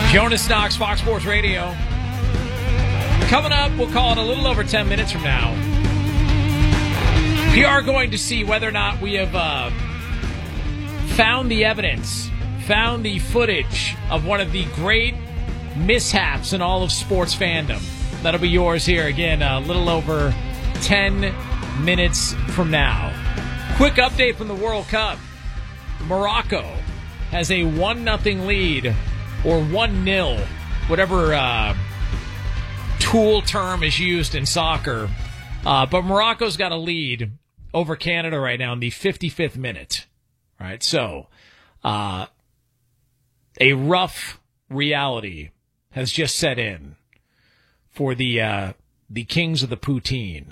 Jonas Knox, Fox Sports Radio. Coming up, we'll call it a little over 10 minutes from now. We are going to see whether or not we have found the evidence, found the footage of one of the great mishaps in all of sports fandom. That'll be yours here again a little over 10 minutes from now. Quick update from the World Cup. Morocco has a 1-0 lead, or 1-0, whatever tool term is used in soccer. But Morocco's got a lead over Canada right now in the 55th minute. All right, so a rough reality has just set in for the Kings of the Poutine,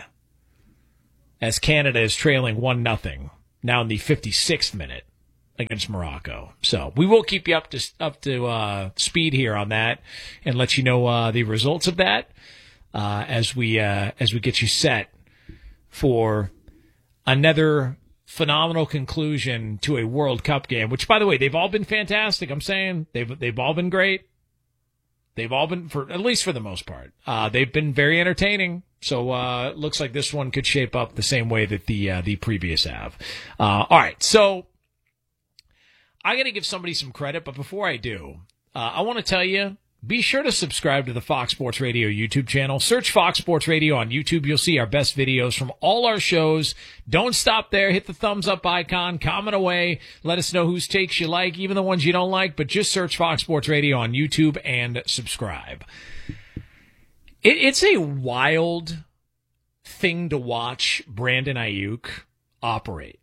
as Canada is trailing 1-0 now in the 56th minute against Morocco. So we will keep you up to speed here on that and let you know the results of that as we get you set for another phenomenal conclusion to a World Cup game. Which, by the way, they've all been fantastic. I'm saying they've all been great. They've all been, for at least for the most part, they've been very entertaining. So it looks like this one could shape up the same way that the previous have. All right, so I got to give somebody some credit, but before I do, I want to tell you, be sure to subscribe to the Fox Sports Radio YouTube channel. Search Fox Sports Radio on YouTube. You'll see our best videos from all our shows. Don't stop there. Hit the thumbs up icon. Comment away. Let us know whose takes you like, even the ones you don't like, but just search Fox Sports Radio on YouTube and subscribe. It's a wild thing to watch Brandon Ayuk operate.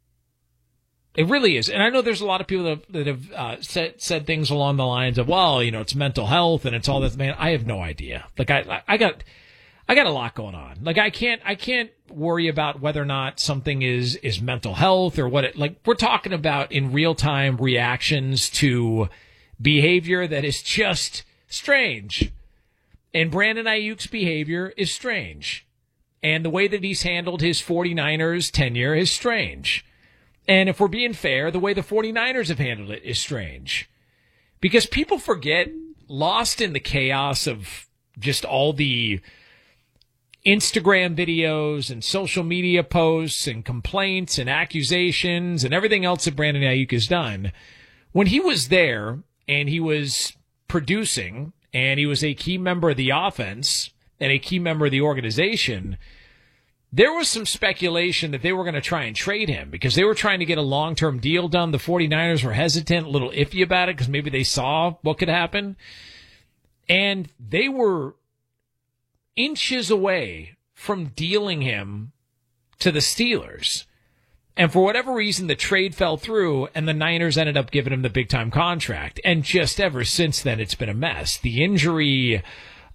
It really is. And I know there's a lot of people that have said things along the lines of, well, it's mental health and it's all this. Man, I have no idea. Like, I got a lot going on. Like, I can't worry about whether or not something is mental health or what we're talking about in real time reactions to behavior that is just strange. And Brandon Ayuk's behavior is strange. And the way that he's handled his 49ers tenure is strange. And if we're being fair, the way the 49ers have handled it is strange. Because people forget, lost in the chaos of just all the Instagram videos and social media posts and complaints and accusations and everything else that Brandon Ayuk has done, when he was there and he was producing and he was a key member of the offense and a key member of the organization, there was some speculation that they were going to try and trade him because they were trying to get a long-term deal done. The 49ers were hesitant, a little iffy about it because maybe they saw what could happen. And they were inches away from dealing him to the Steelers. And for whatever reason, the trade fell through, and the Niners ended up giving him the big-time contract. And just ever since then, it's been a mess. The injury,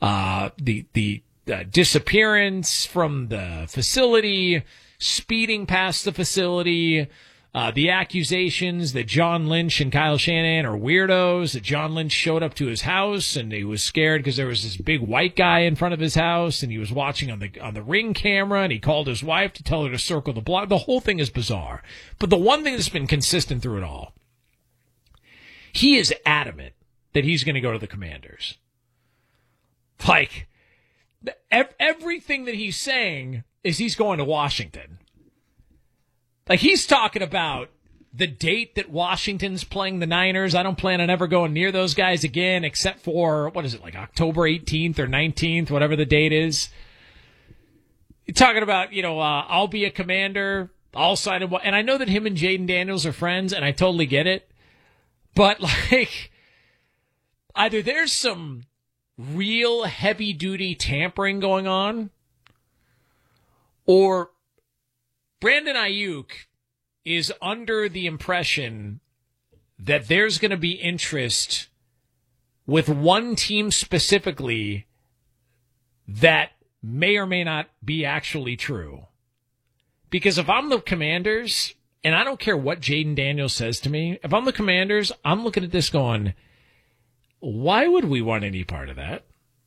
the disappearance from the facility, speeding past the facility, the accusations that John Lynch and Kyle Shanahan are weirdos, that John Lynch showed up to his house and he was scared because there was this big white guy in front of his house and he was watching on the Ring camera and he called his wife to tell her to circle the block. The whole thing is bizarre. But the one thing that's been consistent through it all, he is adamant that he's going to go to the Commanders. Like, everything that he's saying is he's going to Washington. Like, he's talking about the date that Washington's playing the Niners. I don't plan on ever going near those guys again, except for, like October 18th or 19th, whatever the date is. You're talking about, I'll be a Commander, I'll sign him. And I know that him and Jaden Daniels are friends, and I totally get it. But, either there's some real heavy-duty tampering going on, or Brandon Ayuk is under the impression that there's going to be interest with one team specifically that may or may not be actually true. Because if I'm the Commanders, and I don't care what Jaden Daniels says to me, if I'm the Commanders, I'm looking at this going, why would we want any part of that?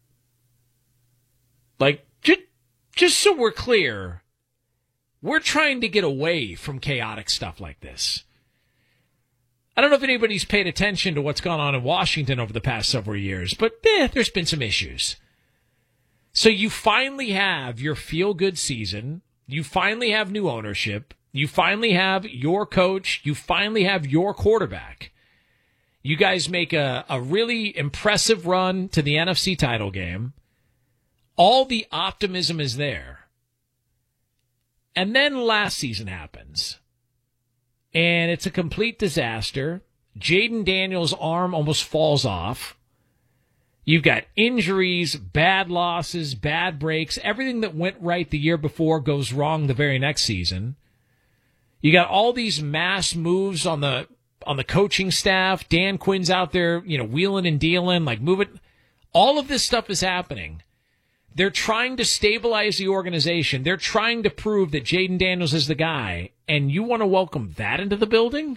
Just so we're clear, we're trying to get away from chaotic stuff like this. I don't know if anybody's paid attention to what's gone on in Washington over the past several years, but there's been some issues. So you finally have your feel-good season. You finally have new ownership. You finally have your coach. You finally have your quarterback. You guys make a really impressive run to the NFC title game. All the optimism is there. And then last season happens. And it's a complete disaster. Jaden Daniels' arm almost falls off. You've got injuries, bad losses, bad breaks. Everything that went right the year before goes wrong the very next season. You got all these mass moves on the coaching staff. Dan Quinn's out there, wheeling and dealing, like moving. All of this stuff is happening. They're trying to stabilize the organization. They're trying to prove that Jaden Daniels is the guy. And you want to welcome that into the building?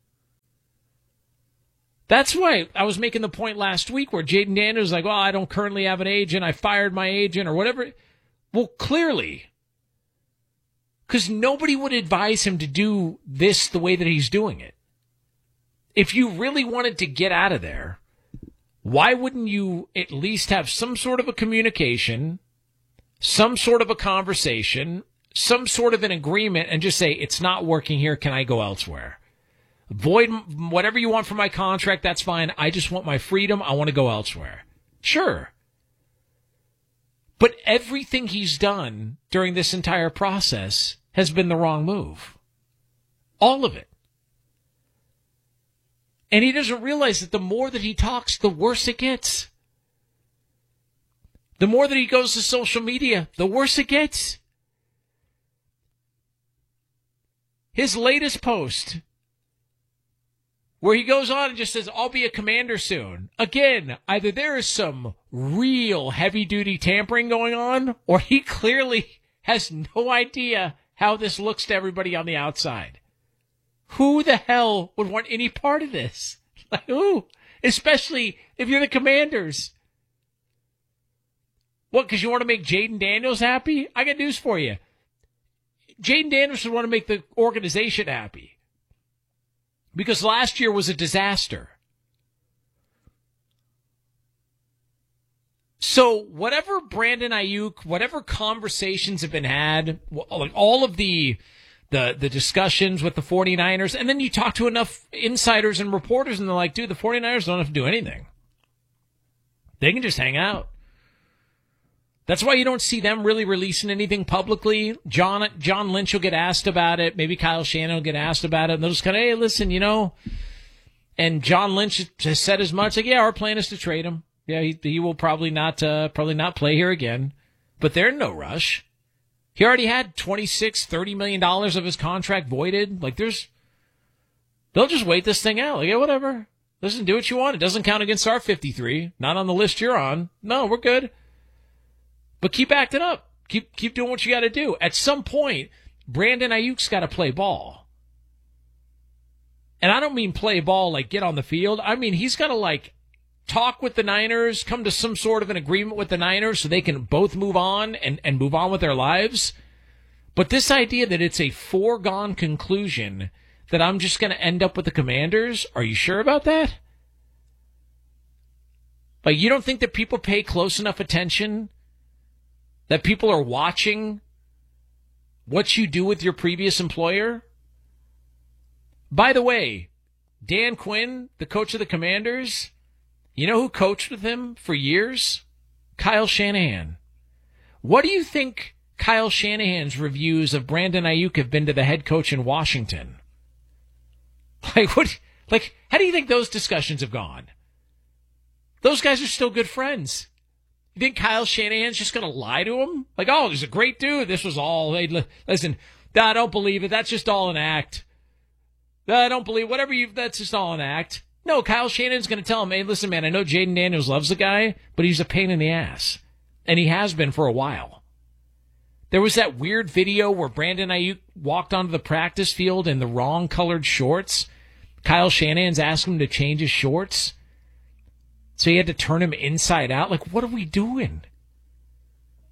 That's why I was making the point last week where Jaden Daniels was like, well, I don't currently have an agent. I fired my agent or whatever. Well, clearly. Because nobody would advise him to do this the way that he's doing it. If you really wanted to get out of there, why wouldn't you at least have some sort of a communication, some sort of a conversation, some sort of an agreement, and just say, it's not working here. Can I go elsewhere? Void whatever you want from my contract, that's fine. I just want my freedom. I want to go elsewhere. Sure. But everything he's done during this entire process has been the wrong move. All of it. And he doesn't realize that the more that he talks, the worse it gets. The more that he goes to social media, the worse it gets. His latest post, where he goes on and just says, I'll be a Commander soon. Again, either there is some real heavy-duty tampering going on, or he clearly has no idea how this looks to everybody on the outside. Who the hell would want any part of this? Like, who? Especially if you're the Commanders. What, because you want to make Jaden Daniels happy? I got news for you. Jaden Daniels would want to make the organization happy. Because last year was a disaster. So whatever Brandon Ayuk, whatever conversations have been had, like all of the discussions with the 49ers, and then you talk to enough insiders and reporters, and they're like, dude, the 49ers don't have to do anything. They can just hang out. That's why you don't see them really releasing anything publicly. John Lynch will get asked about it. Maybe Kyle Shanahan will get asked about it. And they'll just kind of, hey, listen, And John Lynch has said as much. Like, yeah, our plan is to trade him. Yeah, he will probably not play here again. But they're in no rush. He already had $30 million of his contract voided. Like, they'll just wait this thing out. Like, yeah, whatever. Listen, do what you want. It doesn't count against our 53. Not on the list you're on. No, we're good. But keep acting up. Keep doing what you got to do. At some point, Brandon Ayuk's got to play ball. And I don't mean play ball like get on the field. I mean he's got to talk with the Niners, come to some sort of an agreement with the Niners so they can both move on and move on with their lives. But this idea that it's a foregone conclusion that I'm just going to end up with the Commanders, are you sure about that? Like, you don't think that people pay close enough attention? That people are watching what you do with your previous employer? By the way, Dan Quinn, the coach of the Commanders, you know who coached with him for years? Kyle Shanahan. What do you think Kyle Shanahan's reviews of Brandon Ayuk have been to the head coach in Washington? How do you think those discussions have gone? Those guys are still good friends. You think Kyle Shanahan's just going to lie to him? Like, oh, he's a great dude. This was all, hey, listen, I don't believe it. That's just all an act. I don't believe that's just all an act. No, Kyle Shanahan's going to tell him, hey, listen, man, I know Jaden Daniels loves the guy, but he's a pain in the ass. And he has been for a while. There was that weird video where Brandon Ayuk walked onto the practice field in the wrong colored shorts. Kyle Shanahan's asked him to change his shorts. So he had to turn him inside out. Like, what are we doing?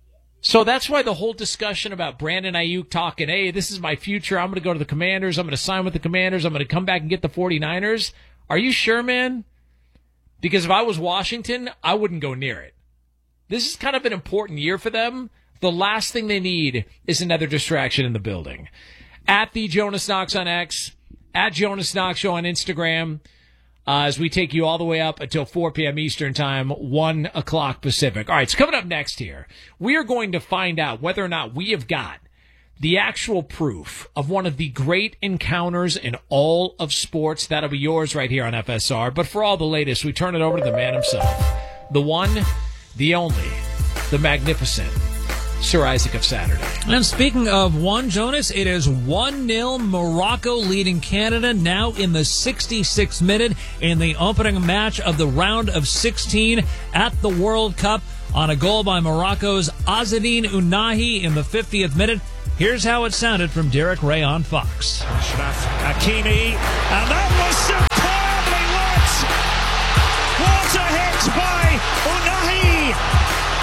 So that's why the whole discussion about Brandon Ayuk talking, hey, this is my future. I'm going to go to the Commanders. I'm going to sign with the Commanders. I'm going to come back and get the 49ers. Are you sure, man? Because if I was Washington, I wouldn't go near it. This is kind of an important year for them. The last thing they need is another distraction in the building. At the Jonas Knox on X, at Jonas Knox Show on Instagram, as we take you all the way up until 4 p.m. Eastern Time, 1 o'clock Pacific. All right, so coming up next here, we are going to find out whether or not we have got the actual proof of one of the great encounters in all of sports. That'll be yours right here on FSR. But for all the latest, we turn it over to the man himself, the one, the only, the magnificent Sir Isaac of Saturday. And speaking of one, Jonas, it is 1-0 Morocco leading Canada now in the 66th minute in the opening match of the round of 16 at the World Cup on a goal by Morocco's Azzedine Ounahi in the 50th minute. Here's how it sounded from Derek Ray on Fox. Ashraf Hakimi, and that was superbly worked! What a hit by Ounahi!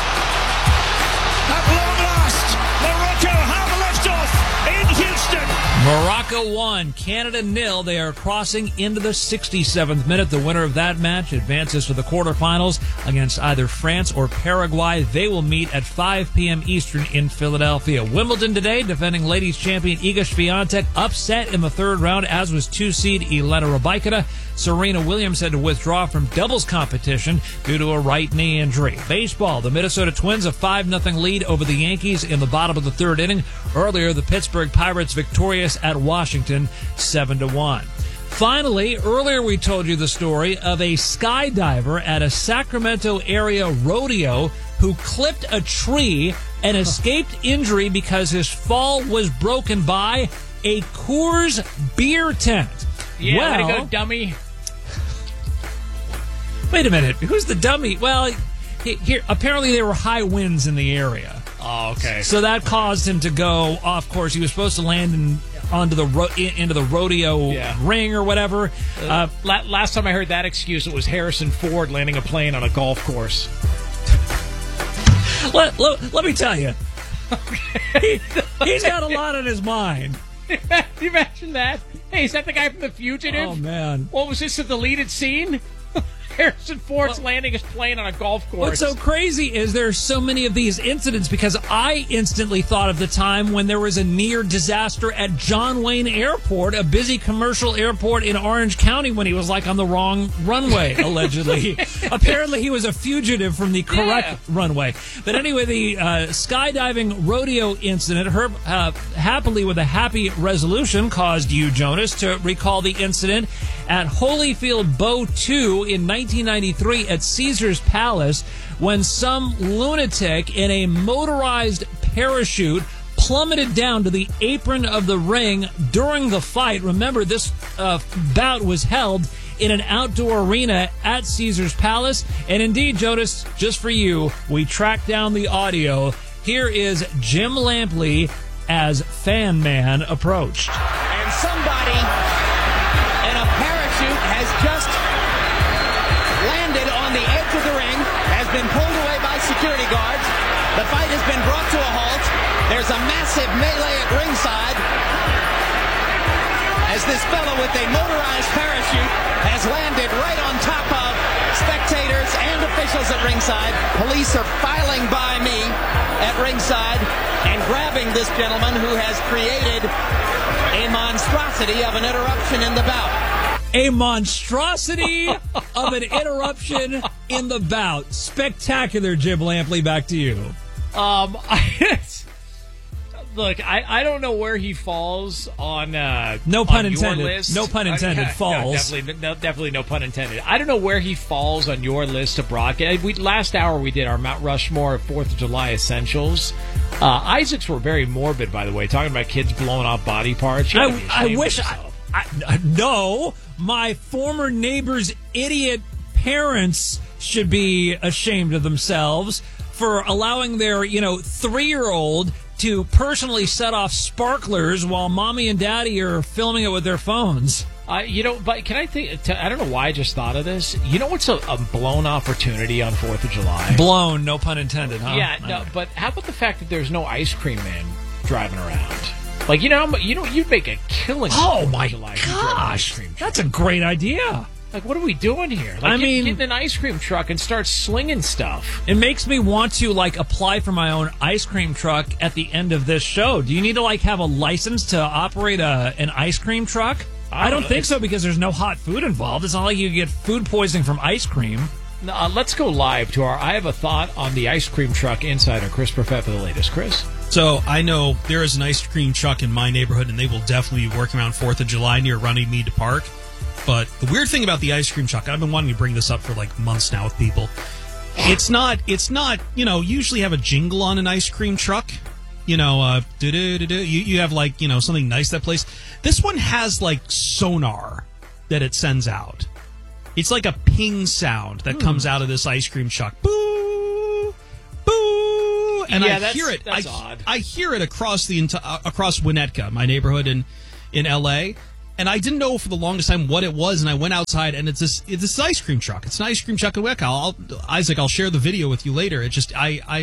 At long last, Morocco have liftoff in Houston. Morocco 1, Canada 0. They are crossing into the 67th minute. The winner of that match advances to the quarterfinals against either France or Paraguay. They will meet at 5 p.m. Eastern in Philadelphia. Wimbledon today, defending ladies champion Iga Swiatek upset in the third round, as was 2-seed Elena Rybakina. Serena Williams had to withdraw from doubles competition due to a right knee injury. Baseball, the Minnesota Twins a 5-0 lead over the Yankees in the bottom of the third inning. Earlier, the Pittsburgh Pirates victorious at Washington 7-1. Finally, earlier we told you the story of a skydiver at a Sacramento area rodeo who clipped a tree and escaped injury because his fall was broken by a Coors beer tent. Yeah, well, way to go, dummy. Wait a minute. Who's the dummy? Well, here apparently there were high winds in the area. Oh, okay. So that caused him to go off course. He was supposed to land into the rodeo ring or whatever. Last time I heard that excuse, it was Harrison Ford landing a plane on a golf course. Let me tell you, he's got a lot on his mind. Imagine that. Hey, is that the guy from The Fugitive? Oh, man. What was this, a deleted scene? Harrison Ford's landing his plane on a golf course. What's so crazy is there's so many of these incidents because I instantly thought of the time when there was a near disaster at John Wayne Airport, a busy commercial airport in Orange County, when he was like on the wrong runway, allegedly. Apparently he was a fugitive from the correct runway. But anyway, the skydiving rodeo incident, happily with a happy resolution, caused you, Jonas, to recall the incident at Holyfield Bow 2 in 1993 at Caesar's Palace when some lunatic in a motorized parachute plummeted down to the apron of the ring during the fight. Remember, this bout was held in an outdoor arena at Caesar's Palace. And indeed, Jonas, just for you, we tracked down the audio. Here is Jim Lampley as Fan Man approached. And somebody in a parachute has just landed on the edge of the ring, has been pulled away by security guards. The fight has been brought to a halt. There's a massive melee at ringside as this fellow with a motorized parachute has landed right on top of spectators and officials at ringside. Police are filing by me at ringside and grabbing this gentleman who has created a monstrosity of an interruption in the bout. A monstrosity of an interruption in the bout. Spectacular, Jim Lampley. Back to you. Look, I don't know where he falls on no pun on intended. Your list. No pun intended. Falls. Definitely no pun intended. I don't know where he falls on your list of broadcast. Last hour we did our Mount Rushmore 4th of July essentials. Isaac's were very morbid, by the way, talking about kids blowing off body parts. I wish no, my former neighbor's idiot parents should be ashamed of themselves for allowing their 3-year-old to personally set off sparklers while mommy and daddy are filming it with their phones. But can I think? I don't know why I just thought of this. You know what's a blown opportunity on 4th of July? Blown, no pun intended, huh? Yeah, no, but how about the fact that there's no ice cream man driving around? Like, you'd make a killing. Oh, my July gosh. That's a great idea. Like, what are we doing here? Like, get in an ice cream truck and start slinging stuff. It makes me want to, apply for my own ice cream truck at the end of this show. Do you need to, have a license to operate an ice cream truck? I don't think so, because there's no hot food involved. It's not like you get food poisoning from ice cream. Let's go live to our I Have a Thought on the Ice Cream Truck insider, Chris Perfett, for the latest. Chris? So I know there is an ice cream truck in my neighborhood, and they will definitely be working around 4th of July near Runnymede Park. But the weird thing about the ice cream truck, I've been wanting to bring this up for months now with people. It's not, usually have a jingle on an ice cream truck. You have something nice that plays. This one has sonar that it sends out. It's like a ping sound that comes out of this ice cream truck. Boo, boo, and I hear it. That's odd. I hear it across across Winnetka, my neighborhood in L.A. And I didn't know for the longest time what it was, and I went outside, and it's this ice cream truck. It's an ice cream truck in Winnetka. Isaac, I'll share the video with you later. It just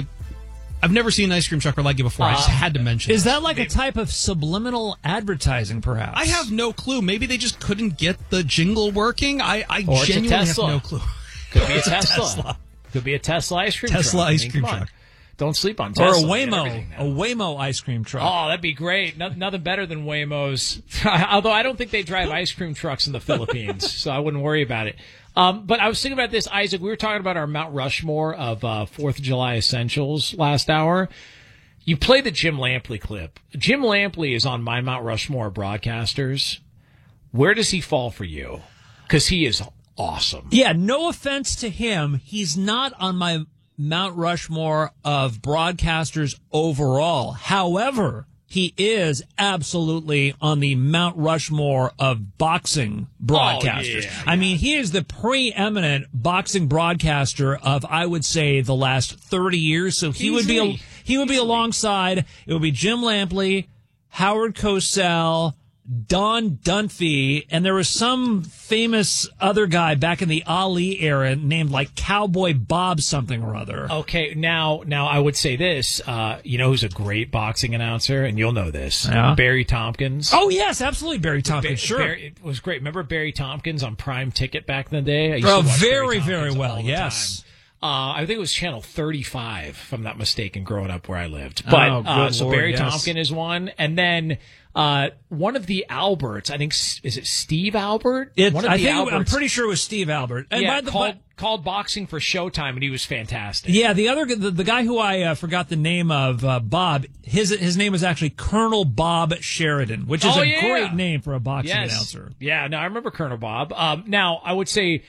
I've never seen an ice cream truck like it before. I just had to mention it. Is that a type of subliminal advertising, perhaps? I have no clue. Maybe they just couldn't get the jingle working. I or genuinely have no clue. Could be a Tesla. Could be a Tesla ice cream truck. Tesla ice cream truck. Don't sleep on Tesla. Or a Waymo ice cream truck. Oh, that'd be great. Nothing better than Waymos. Although I don't think they drive ice cream trucks in the Philippines, so I wouldn't worry about it. But I was thinking about this, Isaac. We were talking about our Mount Rushmore of 4th of July essentials last hour. You play the Jim Lampley clip. Jim Lampley is on my Mount Rushmore broadcasters. Where does he fall for you? Because he is awesome. Yeah, no offense to him. He's not on my Mount Rushmore of broadcasters overall. However, he is absolutely on the Mount Rushmore of boxing broadcasters. Yeah. I mean, he is the preeminent boxing broadcaster of, I would say, the last 30 years. So he would be alongside. It would be Jim Lampley, Howard Cosell, Don Dunphy, and there was some famous other guy back in the Ali era named Cowboy Bob something or other. Okay, now I would say this. Who's a great boxing announcer, and you'll know this. Yeah. Barry Tompkins. Oh, yes, absolutely, Barry Tompkins, sure. It was great. Remember Barry Tompkins on Prime Ticket back in the day? I used to watch very, Barry very well, all the yes. time. I think it was Channel 35, if I'm not mistaken, growing up where I lived. But so Lord, Barry yes. Tompkins is one, and then one of the Alberts, I think, is it Steve Albert? I'm pretty sure it was Steve Albert. And called Boxing for Showtime, and he was fantastic. Yeah, the guy who I forgot the name of, Bob, his name was actually Colonel Bob Sheridan, which is great name for a boxing announcer. Yeah, no, I remember Colonel Bob. Now, I would say,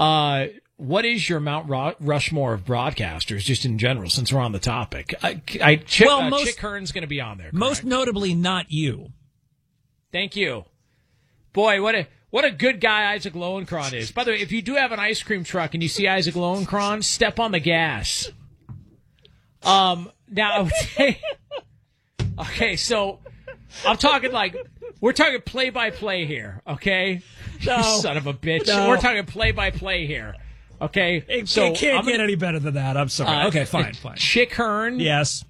what is your Mount Rushmore of broadcasters, just in general, since we're on the topic? Chick Hearn's going to be on there. Correct? Most notably, not you. Thank you. Boy, what a good guy Isaac Lowenkron is. By the way, if you do have an ice cream truck and you see Isaac Lowenkron, step on the gas. Now, I would say, okay, so I'm talking we're talking play-by-play here, okay? No. You son of a bitch. No. We're talking play-by-play here. Okay, it can't get any better than that. I'm sorry. Okay, fine. Chick Hearn. Yes.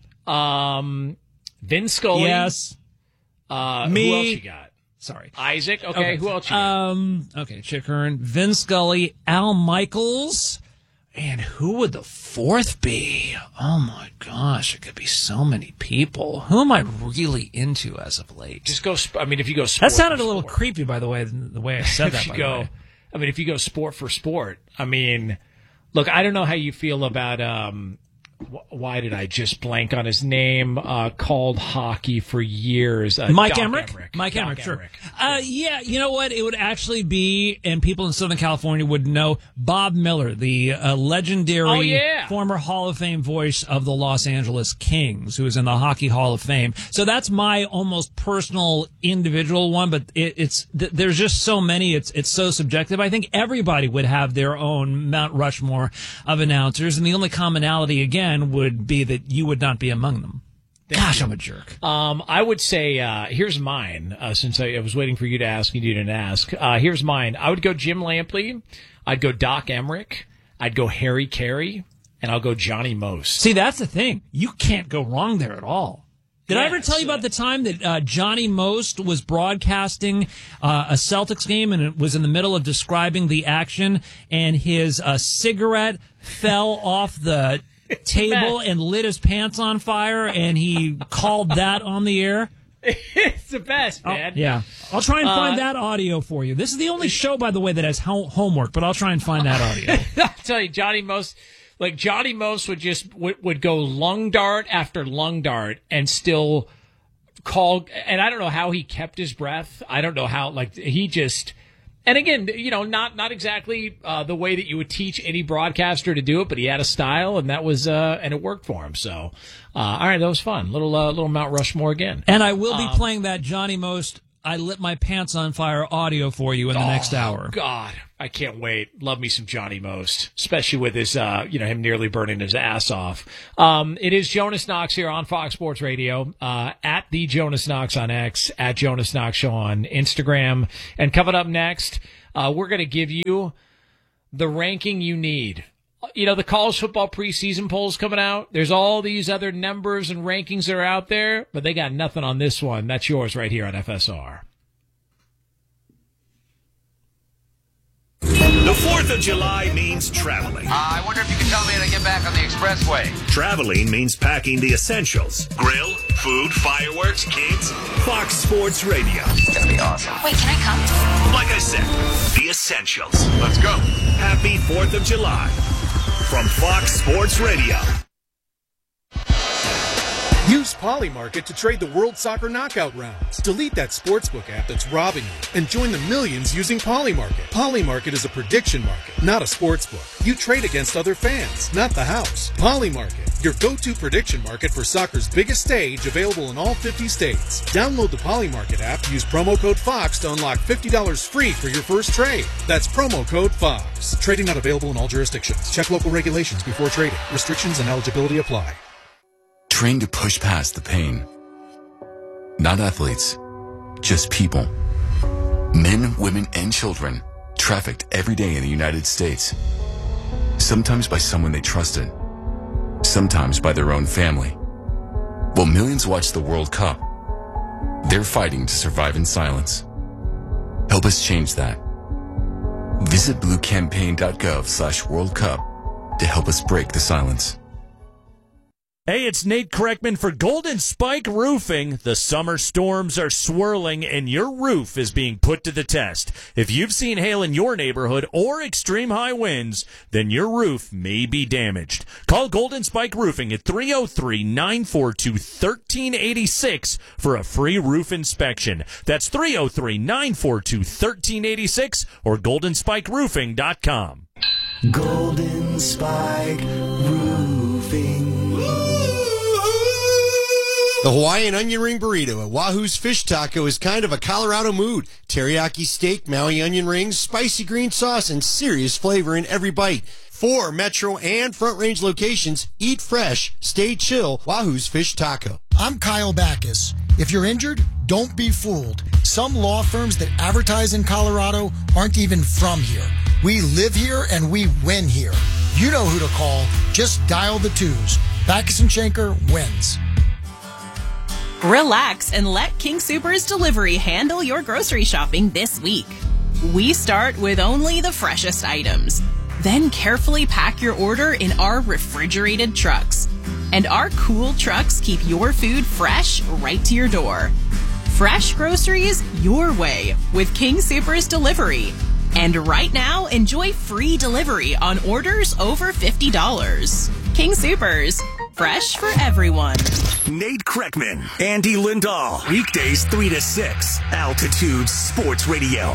Vin Scully. Yes. Me. Who else you got? Sorry. Isaac. Okay. Who else you got? Okay, Chick Hearn, Vin Scully, Al Michaels, and who would the fourth be? Oh my gosh, it could be so many people. Who am I really into as of late? Just go. If you go sport. That sounded a little creepy, by the way I said that. If you go sport for sport, look, I don't know how you feel about, why did I just blank on his name? Called hockey for years. Mike Emmerich? Mike Doc Emmerich, sure. Emmerich. Yeah, you know what? It would actually be, and people in Southern California would know, Bob Miller, the legendary former Hall of Fame voice of the Los Angeles Kings, who is in the Hockey Hall of Fame. So that's my almost personal individual one, but there's just so many, it's so subjective. I think everybody would have their own Mount Rushmore of announcers, and the only commonality, again, would be that you would not be among them. Gosh, I'm a jerk. I would say, here's mine, since I was waiting for you to ask and you didn't ask. Here's mine. I would go Jim Lampley. I'd go Doc Emmerich. I'd go Harry Carey. And I'll go Johnny Most. See, that's the thing. You can't go wrong there at all. Did I ever tell you about the time that Johnny Most was broadcasting a Celtics game and it was in the middle of describing the action and his cigarette fell off the table and lit his pants on fire and he called that on the air? It's the best, man. Yeah. I'll try and find that audio for you. This is the only show, by the way, that has homework, but I'll try and find that audio. I'll tell you, Johnny Most would go lung dart after lung dart and still call. And I don't know how he kept his breath. I don't know how, he just, and again, not exactly the way that you would teach any broadcaster to do it, but he had a style and that was, and it worked for him. So, all right, that was fun. Little Mount Rushmore again. And I will be playing that Johnny Most I lit my pants on fire audio for you in the next hour. God, I can't wait. Love me some Johnny Most, especially with his, him nearly burning his ass off. It is Jonas Knox here on Fox Sports Radio, at the Jonas Knox on X, at Jonas Knox Show on Instagram. And coming up next, we're going to give you the ranking you need. The college football preseason polls coming out. There's all these other numbers and rankings that are out there, but they got nothing on this one. That's yours right here on FSR. The 4th of July means traveling. I wonder if you can tell me how to get back on the expressway. Traveling means packing the essentials. Grill, food, fireworks, kids. Fox Sports Radio. It's going to be awesome. Wait, can I come? Like I said, the essentials. Let's go. Happy 4th of July from Fox Sports Radio. Use Polymarket to trade the World Soccer Knockout rounds. Delete that sportsbook app that's robbing you and join the millions using Polymarket. Polymarket is a prediction market, not a sportsbook. You trade against other fans, not the house. Polymarket, your go-to prediction market for soccer's biggest stage, available in all 50 states. Download the Polymarket app, use promo code FOX to unlock $50 free for your first trade. That's promo code FOX. Trading not available in all jurisdictions. Check local regulations before trading. Restrictions and eligibility apply. Train to push past the pain. Not athletes, just people. Men, women, and children trafficked every day in the United States. Sometimes by someone they trusted. Sometimes by their own family. While millions watch the World Cup, they're fighting to survive in silence. Help us change that. Visit bluecampaign.gov/World Cup to help us break the silence. Hey, it's Nate Kreckman for Golden Spike Roofing. The summer storms are swirling and your roof is being put to the test. If you've seen hail in your neighborhood or extreme high winds, then your roof may be damaged. Call Golden Spike Roofing at 303-942-1386 for a free roof inspection. That's 303-942-1386 or goldenspikeroofing.com. Golden Spike Roofing. The Hawaiian onion ring burrito at Wahoo's Fish Taco is kind of a Colorado mood. Teriyaki steak, Maui onion rings, spicy green sauce, and serious flavor in every bite. 4 Metro and Front Range locations. Eat fresh, stay chill. Wahoo's Fish Taco. I'm Kyle Backus. If you're injured, don't be fooled. Some law firms that advertise in Colorado aren't even from here. We live here and we win here. You know who to call. Just dial the 2s. Backus and Schenker wins. Relax and let King Soopers Delivery handle your grocery shopping this week. We start with only the freshest items. Then carefully pack your order in our refrigerated trucks. And our cool trucks keep your food fresh right to your door. Fresh groceries your way with King Soopers Delivery. And right now, enjoy free delivery on orders over $50. King Soopers. Fresh for everyone. Nate Kreckman, Andy Lindahl. Weekdays 3 to 6. Altitude Sports Radio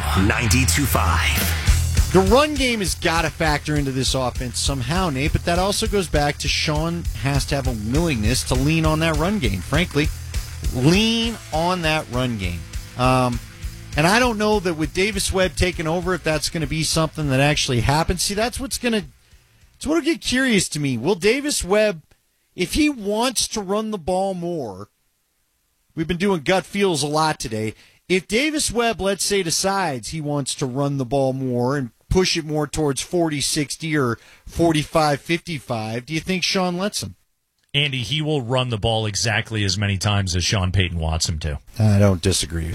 92.5. The run game has got to factor into this offense somehow, Nate, but that also goes back to Sean has to have a willingness to lean on that run game. Frankly, lean on that run game. And I don't know that with Davis Webb taking over, if that's going to be something that actually happens. See, that's what'll get curious to me. Will Davis Webb, if he wants to run the ball more, we've been doing gut feels a lot today. If Davis Webb, let's say, decides he wants to run the ball more and push it more towards 40-60 or 45-55, do you think Sean lets him? Andy, he will run the ball exactly as many times as Sean Payton wants him to. I don't disagree.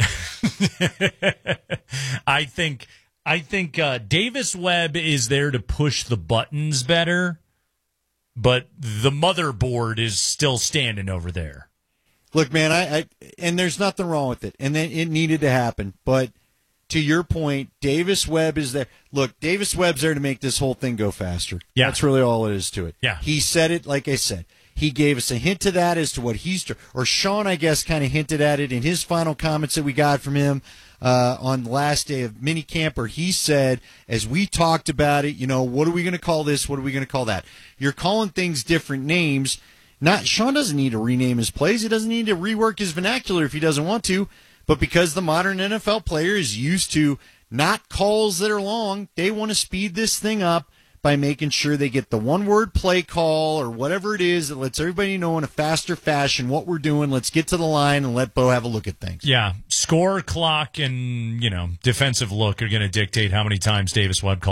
I think Davis Webb is there to push the buttons better, but the motherboard is still standing over there. Look, man, I and there's nothing wrong with it, and then it needed to happen. But to your point, Davis Webb is there. Look, Davis Webb's there to make this whole thing go faster. Yeah. That's really all it is to it. Yeah. He said it, like I said. He gave us a hint to that as to what or Sean, I guess, kind of hinted at it in his final comments that we got from him on the last day of minicamp, where he said, as we talked about it, what are we going to call this? What are we going to call that? You're calling things different names. Sean doesn't need to rename his plays. He doesn't need to rework his vernacular if he doesn't want to. But because the modern NFL player is used to not calls that are long, they want to speed this thing up by making sure they get the one-word play call or whatever it is that lets everybody know in a faster fashion what we're doing. Let's get to the line and let Bo have a look at things. Yeah, score, clock, and defensive look are going to dictate how many times Davis Webb calls